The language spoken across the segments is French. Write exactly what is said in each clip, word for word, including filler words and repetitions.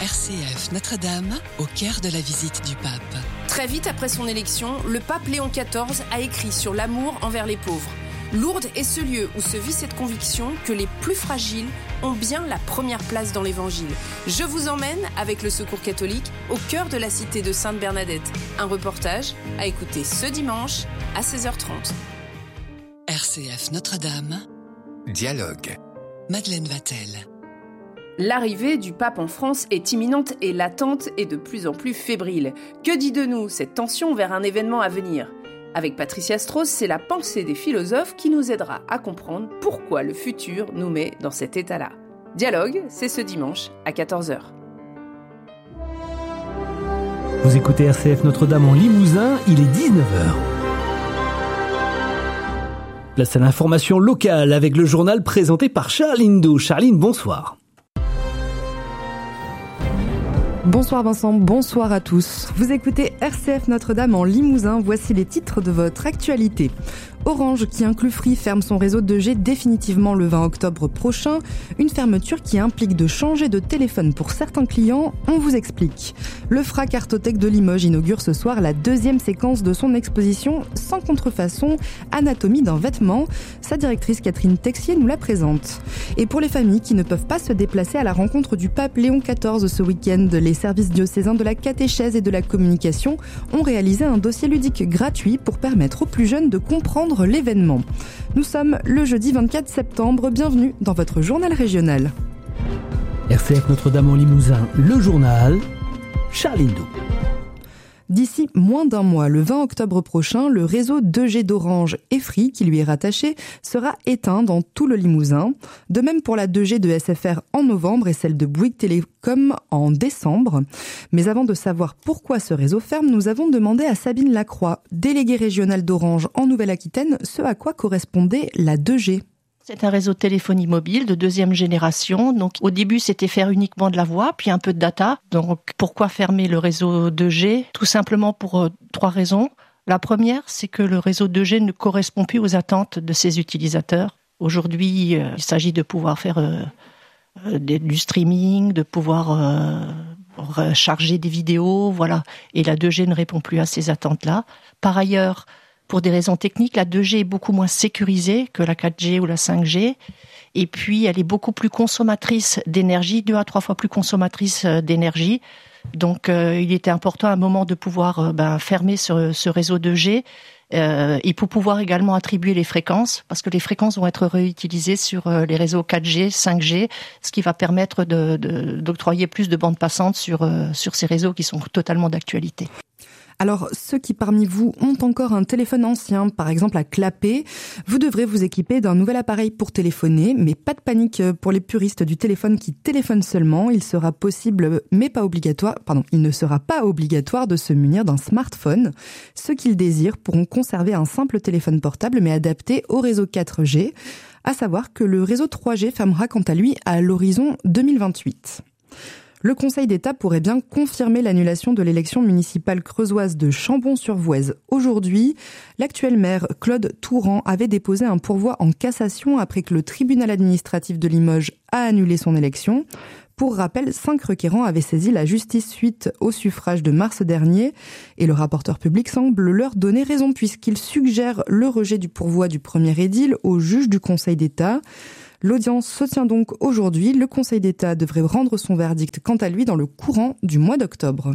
R C F Notre-Dame, au cœur de la visite du pape. Très vite après son élection, le pape Léon quatorze a écrit sur l'amour envers les pauvres. Lourdes est ce lieu où se vit cette conviction que les plus fragiles ont bien la première place dans l'évangile. Je vous emmène, avec le Secours catholique, au cœur de la cité de Sainte-Bernadette. Un reportage à écouter ce dimanche à seize heures trente. R C F Notre-Dame. Dialogue. Madeleine Vatel. L'arrivée du pape en France est imminente et l'attente est de plus en plus fébrile. Que dit de nous cette tension vers un événement à venir ? Avec Patricia Strauss, c'est la pensée des philosophes qui nous aidera à comprendre pourquoi le futur nous met dans cet état-là. Dialogue, c'est ce dimanche à quatorze heures. Vous écoutez R C F Notre-Dame en Limousin, il est dix-neuf heures. Place à l'information locale avec le journal présenté par Charline Do. Charline, bonsoir. Bonsoir Vincent, bonsoir à tous. Vous écoutez R C F Notre-Dame en Limousin, voici les titres de votre actualité. Orange, qui inclut Free, ferme son réseau deux G définitivement le vingt octobre prochain. Une fermeture qui implique de changer de téléphone pour certains clients, on vous explique. Le F R A Cartothèque de Limoges inaugure ce soir la deuxième séquence de son exposition Sans contrefaçon, anatomie d'un vêtement. Sa directrice Catherine Texier nous la présente. Et pour les familles qui ne peuvent pas se déplacer à la rencontre du pape Léon quatorze ce week-end, les services diocésains de la catéchèse et de la communication ont réalisé un dossier ludique gratuit pour permettre aux plus jeunes de comprendre l'événement. Nous sommes le jeudi vingt-quatre septembre, bienvenue dans votre journal régional. R C F Notre-Dame en Limousin, le journal, Charline Do. D'ici moins d'un mois, le vingt octobre prochain, le réseau deux G d'Orange et Free, qui lui est rattaché, sera éteint dans tout le Limousin. De même pour la deux G de S F R en novembre et celle de Bouygues Télécom en décembre. Mais avant de savoir pourquoi ce réseau ferme, nous avons demandé à Sabine Lacroix, déléguée régionale d'Orange en Nouvelle-Aquitaine, ce à quoi correspondait la deux G. C'est un réseau de téléphonie mobile de deuxième génération. Donc, au début, c'était faire uniquement de la voix, puis un peu de data. Donc, pourquoi fermer le réseau deux G ? Tout simplement pour euh, trois raisons. La première, c'est que le réseau deux G ne correspond plus aux attentes de ses utilisateurs. Aujourd'hui, euh, il s'agit de pouvoir faire euh, euh, du streaming, de pouvoir euh, recharger des vidéos, voilà. Et la deux G ne répond plus à ces attentes-là. Par ailleurs, pour des raisons techniques, la deux G est beaucoup moins sécurisée que la quatre G ou la cinq G. Et puis, elle est beaucoup plus consommatrice d'énergie, deux à trois fois plus consommatrice d'énergie. Donc, euh, il était important à un moment de pouvoir euh, ben, fermer ce, ce réseau deux G euh, et pour pouvoir également attribuer les fréquences, parce que les fréquences vont être réutilisées sur euh, les réseaux quatre G, cinq G, ce qui va permettre de, de, d'octroyer plus de bandes passantes sur, euh, sur ces réseaux qui sont totalement d'actualité. Alors, ceux qui parmi vous ont encore un téléphone ancien, par exemple à clapet, vous devrez vous équiper d'un nouvel appareil pour téléphoner, mais pas de panique pour les puristes du téléphone qui téléphonent seulement. Il sera possible, mais pas obligatoire, pardon, il ne sera pas obligatoire de se munir d'un smartphone. Ceux qui le désirent pourront conserver un simple téléphone portable, mais adapté au réseau quatre G. À savoir que le réseau trois G fermera quant à lui à l'horizon deux mille vingt-huit. Le Conseil d'État pourrait bien confirmer l'annulation de l'élection municipale creusoise de Chambon-sur-Voueize. Aujourd'hui, l'actuel maire Claude Touran avait déposé un pourvoi en cassation après que le tribunal administratif de Limoges a annulé son élection. Pour rappel, cinq requérants avaient saisi la justice suite au suffrage de mars dernier et le rapporteur public semble leur donner raison puisqu'il suggère le rejet du pourvoi du premier édile au juge du Conseil d'État. L'audience se tient donc aujourd'hui. Le Conseil d'État devrait rendre son verdict quant à lui dans le courant du mois d'octobre.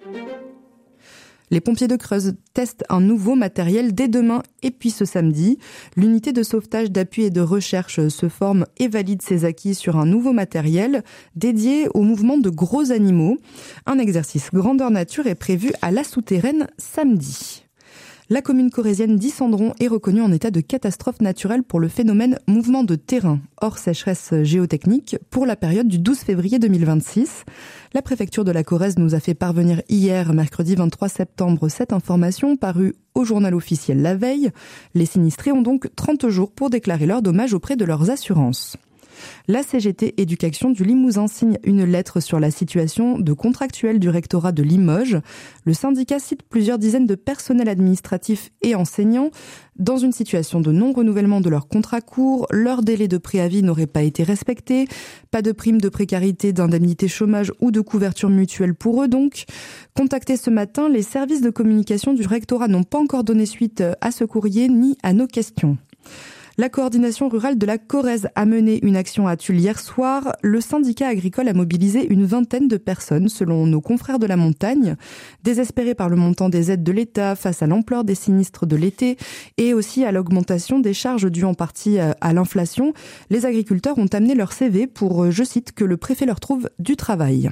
Les pompiers de Creuse testent un nouveau matériel dès demain et puis ce samedi. L'unité de sauvetage, d'appui et de recherche se forme et valide ses acquis sur un nouveau matériel dédié au mouvement de gros animaux. Un exercice grandeur nature est prévu à la souterraine samedi. La commune corrézienne d'Isandron est reconnue en état de catastrophe naturelle pour le phénomène mouvement de terrain, hors sécheresse géotechnique, pour la période du douze février deux mille vingt-six. La préfecture de la Corrèze nous a fait parvenir hier, mercredi vingt-trois septembre, cette information parue au journal officiel la veille. Les sinistrés ont donc trente jours pour déclarer leurs dommages auprès de leurs assurances. La C G T Éducation du Limousin signe une lettre sur la situation de contractuels du rectorat de Limoges. Le syndicat cite plusieurs dizaines de personnels administratifs et enseignants. Dans une situation de non-renouvellement de leur contrat court, leur délai de préavis n'aurait pas été respecté, pas de prime de précarité, d'indemnité chômage ou de couverture mutuelle pour eux donc. Contactés ce matin, les services de communication du rectorat n'ont pas encore donné suite à ce courrier ni à nos questions. La coordination rurale de la Corrèze a mené une action à Tulle hier soir. Le syndicat agricole a mobilisé une vingtaine de personnes, selon nos confrères de la montagne. Désespérés par le montant des aides de l'État face à l'ampleur des sinistres de l'été et aussi à l'augmentation des charges dues en partie à l'inflation, les agriculteurs ont amené leur C V pour, je cite, que le préfet leur trouve du travail.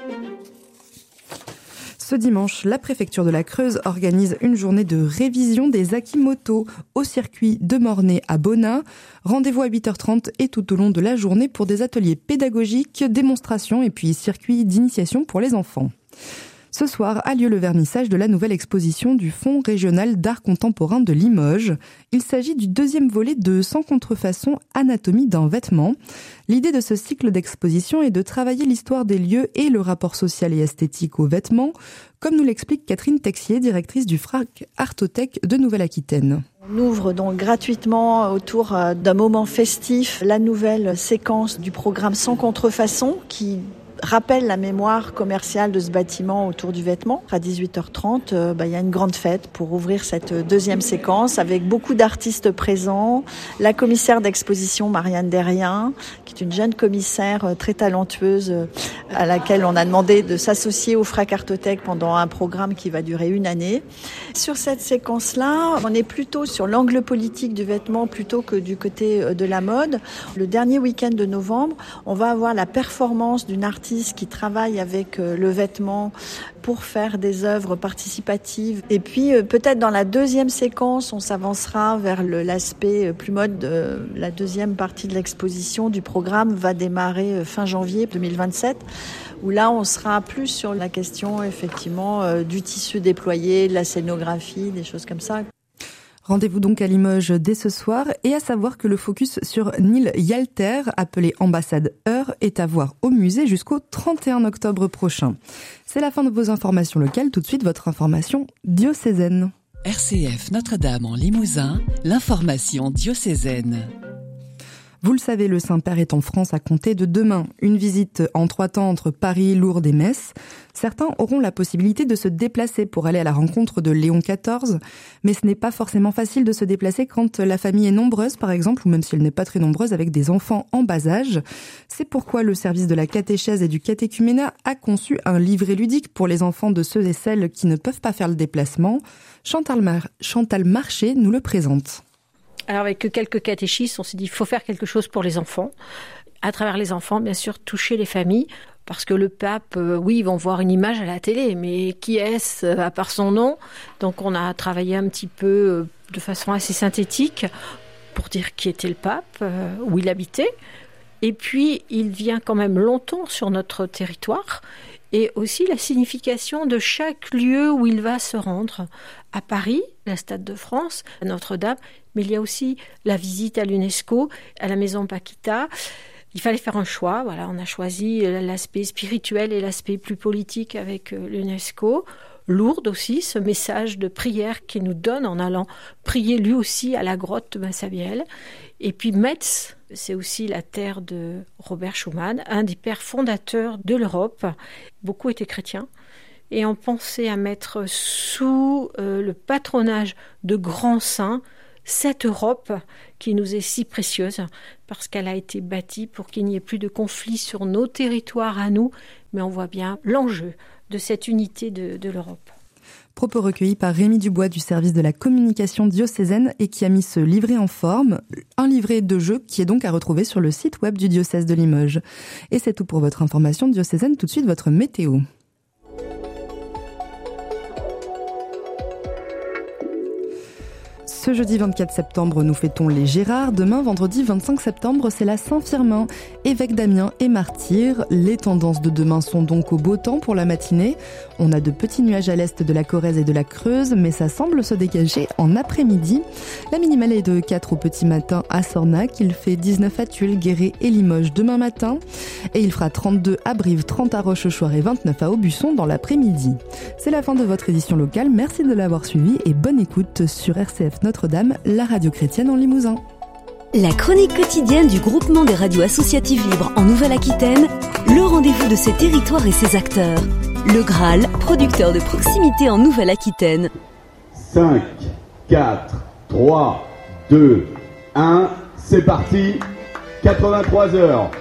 Ce dimanche, la préfecture de la Creuse organise une journée de révision des acquis moto au circuit de Mornay à Bonnat. Rendez-vous à huit heures trente et tout au long de la journée pour des ateliers pédagogiques, démonstrations et puis circuits d'initiation pour les enfants. Ce soir a lieu le vernissage de la nouvelle exposition du Fonds régional d'art contemporain de Limoges. Il s'agit du deuxième volet de Sans contrefaçon, anatomie d'un vêtement. L'idée de ce cycle d'exposition est de travailler l'histoire des lieux et le rapport social et esthétique aux vêtements, comme nous l'explique Catherine Texier, directrice du F R A C Artothèque de Nouvelle-Aquitaine. On ouvre donc gratuitement autour d'un moment festif la nouvelle séquence du programme Sans contrefaçon qui rappelle la mémoire commerciale de ce bâtiment autour du vêtement. À dix-huit heures trente, euh, bah, il y a une grande fête pour ouvrir cette deuxième séquence avec beaucoup d'artistes présents. La commissaire d'exposition Marianne Derrien, qui est une jeune commissaire euh, très talentueuse euh, à laquelle on a demandé de s'associer au F R A C Artothèque pendant un programme qui va durer une année. Sur cette séquence-là, on est plutôt sur l'angle politique du vêtement plutôt que du côté euh, de la mode. Le dernier week-end de novembre, on va avoir la performance d'une artiste qui travaille avec le vêtement pour faire des œuvres participatives. Et puis peut-être dans la deuxième séquence, on s'avancera vers le, l'aspect plus mode. La deuxième partie de l'exposition du programme va démarrer fin janvier deux mille vingt-sept, où là on sera plus sur la question effectivement du tissu déployé, de la scénographie, des choses comme ça. Rendez-vous donc à Limoges dès ce soir et à savoir que le focus sur Neil Yalter, appelé Ambassade Heure, est à voir au musée jusqu'au trente et un octobre prochain. C'est la fin de vos informations locales. Tout de suite, votre information diocésaine. R C F Notre-Dame en Limousin, l'information diocésaine. Vous le savez, le Saint-Père est en France à compter de demain. Une visite en trois temps entre Paris, Lourdes et Metz. Certains auront la possibilité de se déplacer pour aller à la rencontre de Léon quatorze. Mais ce n'est pas forcément facile de se déplacer quand la famille est nombreuse, par exemple, ou même si elle n'est pas très nombreuse, avec des enfants en bas âge. C'est pourquoi le service de la catéchèse et du catéchuménat a conçu un livret ludique pour les enfants de ceux et celles qui ne peuvent pas faire le déplacement. Chantal, Mar- Chantal Marché nous le présente. Alors avec quelques catéchistes, on s'est dit qu'il faut faire quelque chose pour les enfants. À travers les enfants, bien sûr, toucher les familles. Parce que le pape, euh, oui, ils vont voir une image à la télé, mais qui est-ce euh, à part son nom ? Donc on a travaillé un petit peu euh, de façon assez synthétique pour dire qui était le pape, euh, où il habitait. Et puis il vient quand même longtemps sur notre territoire. Et aussi la signification de chaque lieu où il va se rendre. À Paris, la Stade de France, à Notre-Dame, mais il y a aussi la visite à l'UNESCO, à la Maison Paquita. Il fallait faire un choix. Voilà, on a choisi l'aspect spirituel et l'aspect plus politique avec l'UNESCO. Lourdes aussi, ce message de prière qu'il nous donne en allant prier lui aussi à la grotte de Massabielle. Et puis Metz, c'est aussi la terre de Robert Schuman, un des pères fondateurs de l'Europe. Beaucoup étaient chrétiens. Et on pensait à mettre sous euh, le patronage de grands saints cette Europe qui nous est si précieuse parce qu'elle a été bâtie pour qu'il n'y ait plus de conflits sur nos territoires à nous. Mais on voit bien l'enjeu de cette unité de, de l'Europe. Propos recueillis par Rémi Dubois du service de la communication diocésaine et qui a mis ce livret en forme, un livret de jeu qui est donc à retrouver sur le site web du diocèse de Limoges. Et c'est tout pour votre information diocésaine. Tout de suite, votre météo. Ce Ce jeudi vingt-quatre septembre, nous fêtons les Gérards. Demain, vendredi vingt-cinq septembre, c'est la Saint-Firmin. Évêque Damien et martyr. Les tendances de demain sont donc au beau temps pour la matinée. On a de petits nuages à l'est de la Corrèze et de la Creuse, mais ça semble se dégager en après-midi. La minimale est de quatre au petit matin à Sornac. Il fait dix-neuf à Tulle, Guéret et Limoges demain matin. Et il fera trente-deux à Brive, trente à Rochechouart et vingt-neuf à Aubusson dans l'après-midi. C'est la fin de votre édition locale. Merci de l'avoir suivi et bonne écoute sur R C F Notre-Dame, la radio chrétienne en Limousin. La chronique quotidienne du groupement des radios associatives libres en Nouvelle-Aquitaine, le rendez-vous de ses territoires et ses acteurs. Le Graal, producteur de proximité en Nouvelle-Aquitaine. cinq, quatre, trois, deux, un, c'est parti, quatre-vingt-trois heures.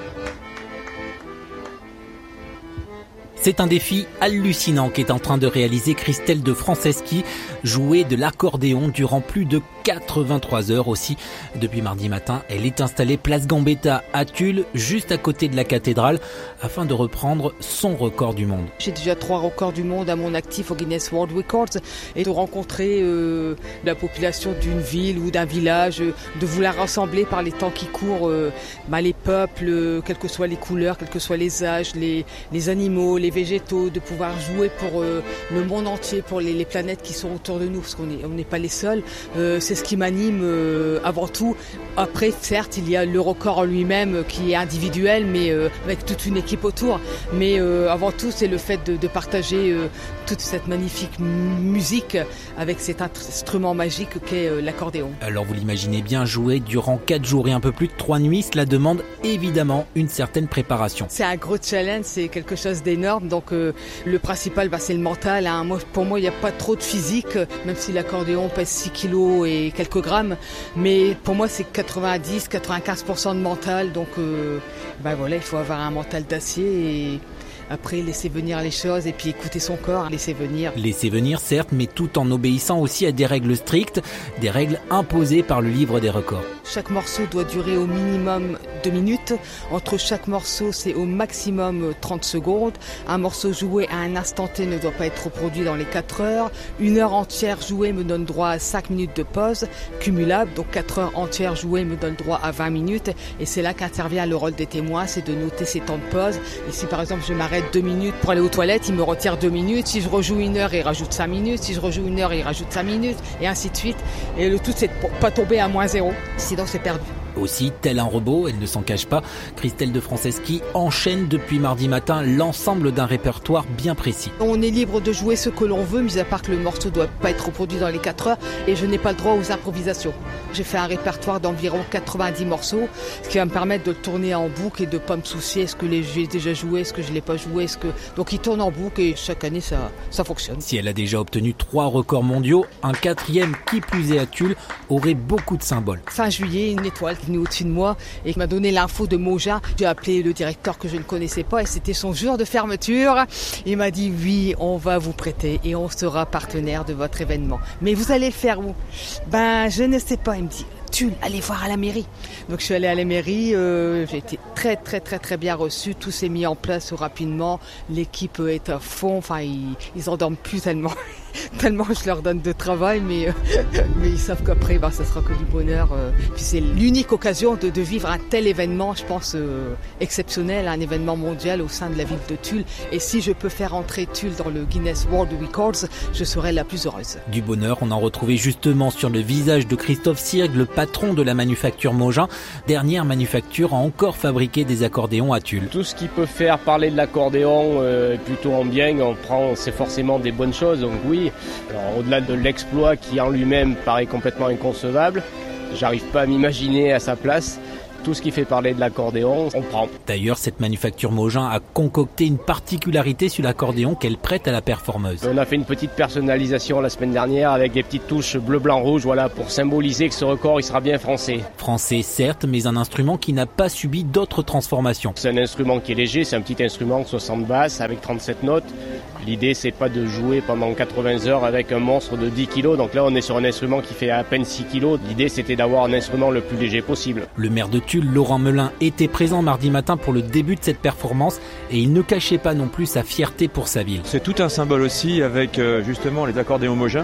C'est un défi hallucinant qu'est en train de réaliser Christelle de Franceschi, jouer de l'accordéon durant plus de quatre-vingt-trois heures aussi. Depuis mardi matin, elle est installée place Gambetta à Tulle, juste à côté de la cathédrale, afin de reprendre son record du monde. J'ai déjà trois records du monde à mon actif au Guinness World Records, et de rencontrer euh, la population d'une ville ou d'un village, de vouloir rassembler par les temps qui courent euh, bah, les peuples, euh, quelles que soient les couleurs, quels que soient les âges, les, les animaux, les végétaux, de pouvoir jouer pour euh, le monde entier, pour les, les planètes qui sont autour de nous, parce qu'on n'est on n'est pas les seuls. Euh, c'est ce qui m'anime euh, avant tout. Après, certes, il y a le record en lui-même qui est individuel, mais euh, avec toute une équipe autour. Mais euh, avant tout, c'est le fait de, de partager euh, toute cette magnifique musique avec cet instrument magique qu'est euh, l'accordéon. Alors vous l'imaginez bien, jouer durant quatre jours et un peu plus de trois nuits, cela demande évidemment une certaine préparation. C'est un gros challenge, c'est quelque chose d'énorme. Donc euh, le principal, bah, c'est le mental. Hein. Moi, pour moi, il n'y a pas trop de physique, même si l'accordéon pèse six kilos et quelques grammes. Mais pour moi, c'est quatre-vingt-dix à quatre-vingt-quinze pour cent de mental. Donc euh, bah, voilà, il faut avoir un mental d'acier et après laisser venir les choses et puis écouter son corps, laisser venir. Laisser venir, certes, mais tout en obéissant aussi à des règles strictes, des règles imposées par le livre des records. Chaque morceau doit durer au minimum deux minutes. Entre chaque morceau, c'est au maximum trente secondes. Un morceau joué à un instant T ne doit pas être reproduit dans les quatre heures. Une heure entière jouée me donne droit à cinq minutes de pause cumulable. Donc quatre heures entières jouées me donnent droit à vingt minutes. Et c'est là qu'intervient le rôle des témoins, c'est de noter ces temps de pause. Et si par exemple je m'arrête deux minutes pour aller aux toilettes, il me retire deux minutes. Si je rejoue une heure, il rajoute cinq minutes. Si je rejoue une heure, il rajoute cinq minutes. Et ainsi de suite. Et le tout, c'est de ne pas tomber à moins zéro. Sinon, c'est perdu. Aussi, tel un robot, elle ne s'en cache pas, Christelle de Franceschi enchaîne depuis mardi matin l'ensemble d'un répertoire bien précis. On est libre de jouer ce que l'on veut, mis à part que le morceau ne doit pas être reproduit dans les quatre heures et je n'ai pas le droit aux improvisations. J'ai fait un répertoire d'environ quatre-vingt-dix morceaux, ce qui va me permettre de le tourner en boucle et de ne pas me soucier est-ce que j'ai déjà joué, est-ce que je ne l'ai pas joué, est-ce que... Donc il tourne en boucle et chaque année ça, ça fonctionne. Si elle a déjà obtenu trois records mondiaux, un quatrième qui plus est à Tulle aurait beaucoup de symboles. Fin juillet, une étoile qui venait au-dessus de moi et qui m'a donné l'info de Moja. J'ai appelé le directeur que je ne connaissais pas et c'était son jour de fermeture. Il m'a dit oui, on va vous prêter et on sera partenaire de votre événement. Mais vous allez le faire où? Ben, je ne sais pas. Il me dit Tulle, allez voir à la mairie. Donc je suis allée à la mairie, euh, j'ai été très très très très bien reçue, tout s'est mis en place rapidement, l'équipe est à fond, enfin ils, ils en dorment plus tellement, tellement je leur donne de travail, mais, euh, mais ils savent qu'après bah, ça sera que du bonheur. Euh. Puis c'est l'unique occasion de, de vivre un tel événement, je pense euh, exceptionnel, un événement mondial au sein de la ville de Tulle. Et si je peux faire entrer Tulle dans le Guinness World Records, je serai la plus heureuse. Du bonheur, on en retrouvait justement sur le visage de Christophe Sirgue, le patron de la manufacture Mogin, dernière manufacture à encore fabriquer des accordéons à Tulle. Tout ce qui peut faire parler de l'accordéon euh, plutôt en bien, on prend, c'est forcément des bonnes choses, donc oui. Alors, au-delà de l'exploit qui en lui-même paraît complètement inconcevable, j'arrive pas à m'imaginer à sa place. Tout ce qui fait parler de l'accordéon, on prend. D'ailleurs, cette manufacture Mogin a concocté une particularité sur l'accordéon qu'elle prête à la performeuse. On a fait une petite personnalisation la semaine dernière avec des petites touches bleu, blanc, rouge, voilà, pour symboliser que ce record, il sera bien français. Français, certes, mais un instrument qui n'a pas subi d'autres transformations. C'est un instrument qui est léger, c'est un petit instrument de soixante basses avec trente-sept notes. L'idée, c'est pas de jouer pendant quatre-vingts heures avec un monstre de dix kilos. Donc là, on est sur un instrument qui fait à peine six kilos. L'idée, c'était d'avoir un instrument le plus léger possible. Le maire de Tulle, Laurent Melin, était présent mardi matin pour le début de cette performance et il ne cachait pas non plus sa fierté pour sa ville. C'est tout un symbole aussi avec justement les accordéons Mogin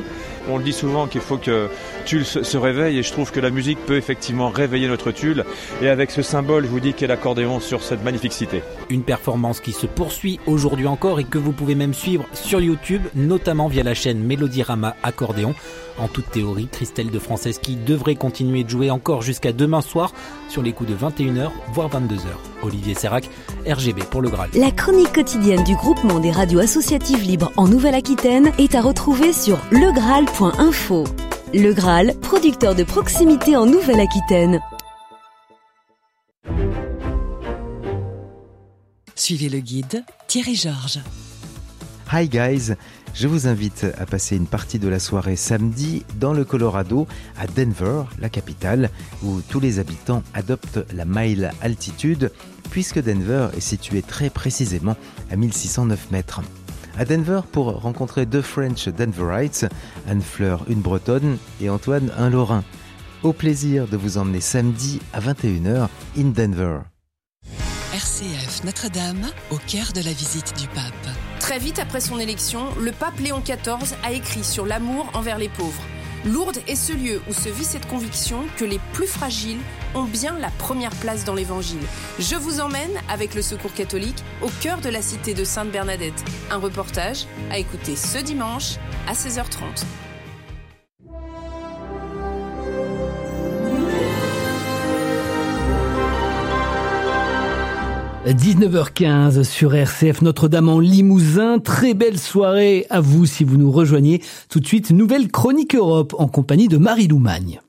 On le dit souvent qu'il faut que Tulle se réveille et je trouve que la musique peut effectivement réveiller notre Tulle. Et avec ce symbole, je vous dis qu'est l'accordéon sur cette magnifique cité. Une performance qui se poursuit aujourd'hui encore et que vous pouvez même suivre sur YouTube, notamment via la chaîne Mélodirama Accordéon. En toute théorie, Christelle de Franceschi devrait continuer de jouer encore jusqu'à demain soir sur les coups de vingt et une heures, voire vingt-deux heures. Olivier Serrac, R G B pour Le Graal. La chronique quotidienne du groupement des radios associatives libres en Nouvelle-Aquitaine est à retrouver sur legraal point info. Le Graal, producteur de proximité en Nouvelle-Aquitaine. Suivez le guide Thierry Georges. Hi guys, je vous invite à passer une partie de la soirée samedi dans le Colorado, à Denver, la capitale, où tous les habitants adoptent la mile altitude, puisque Denver est situé très précisément à mille six cent neuf mètres. À Denver pour rencontrer deux French Denverites, Anne-Fleur, une Bretonne, et Antoine, un Lorrain. Au plaisir de vous emmener samedi à vingt et une heures in Denver. R C F Notre-Dame, au cœur de la visite du pape. Très vite après son élection, le pape Léon quatorze a écrit sur l'amour envers les pauvres. Lourdes est ce lieu où se vit cette conviction que les plus fragiles ont bien la première place dans l'évangile. Je vous emmène, avec le Secours catholique, au cœur de la cité de Sainte-Bernadette. Un reportage à écouter ce dimanche à seize heures trente. dix-neuf heures quinze sur R C F Notre-Dame en Limousin. Très belle soirée à vous si vous nous rejoignez. Tout de suite, nouvelle chronique Europe en compagnie de Marie Loumagne.